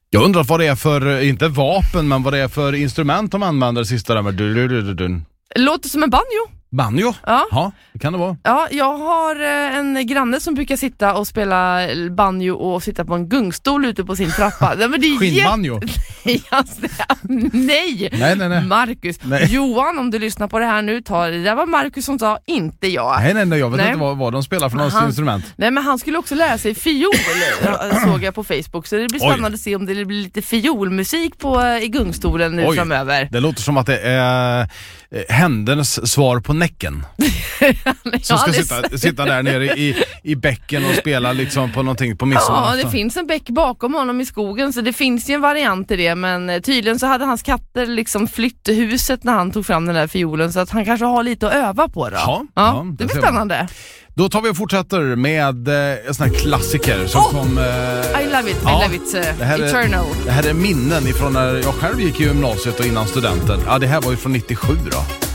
Jag undrar vad det är för, inte vapen, men vad det är för instrument de använder sista där med Låter som en banjo. Banjo? Ja, det kan det vara. Ja, jag har en granne som brukar sitta och spela banjo och sitta på en gungstol ute på sin trappa. Skinnbanjo? Nej. Marcus. Nej. Johan, om du lyssnar på det här nu, det där var Marcus som sa, inte jag. Nej, jag vet inte vad de spelar för något instrument. Nej, men han skulle också lära sig fiol, såg jag på Facebook. Så det blir spännande att se om det blir lite fiolmusik i gungstolen nu framöver. Det låter som att det är händernas svar på Näcken. Som ska sitta där nere i bäcken och spela liksom på någonting på midsommar. Ja, det finns en bäck bakom honom i skogen, så det finns ju en variant i det, men tydligen så hade hans katter liksom flytt huset när han tog fram den där fiolen, så att han kanske har lite att öva på då. Ja, det blir spännande. Då tar vi och fortsätter med en sån här klassiker som kom... I love it, Eternal. Det här är minnen ifrån när jag själv gick i gymnasiet och innan studenten. Ja, det här var ju från 97 då.